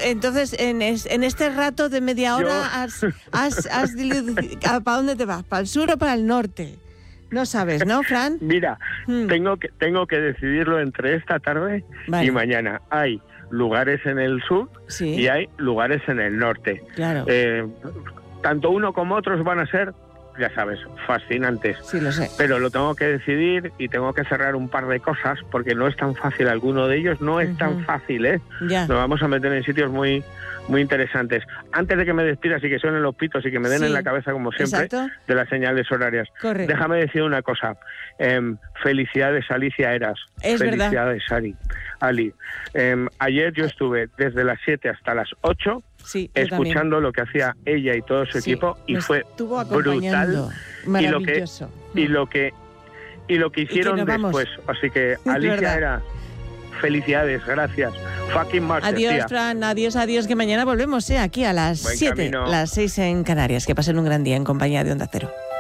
entonces, en este rato de media hora, ¿para dónde te vas? ¿Para el sur o para el norte? No sabes, ¿no, Fran? Mira, tengo que decidirlo entre esta tarde y mañana. Hay lugares en el sur y hay lugares en el norte. Claro. Tanto uno como otros van a ser, ya sabes, fascinantes. Sí, lo sé. Pero lo tengo que decidir y tengo que cerrar un par de cosas porque no es tan fácil alguno de ellos, no es tan fácil, ¿eh? Ya. Nos vamos a meter en sitios muy interesantes. Antes de que me despidas y que suenen los pitos y que me den en la cabeza, como siempre, de las señales horarias. Correcto. Déjame decir una cosa. Felicidades, Alicia Eras. Es felicidades, Ali. Ayer yo estuve desde las 7 hasta las 8 escuchando lo que hacía ella y todo su equipo y fue brutal. Maravilloso. Y lo que hicieron después. Así que, Alicia Eras, felicidades, gracias. Fucking master, adiós, tía. Fran, adiós, que mañana volvemos aquí a las 7, las 6 en Canarias. Que pasen un gran día en compañía de Onda Cero.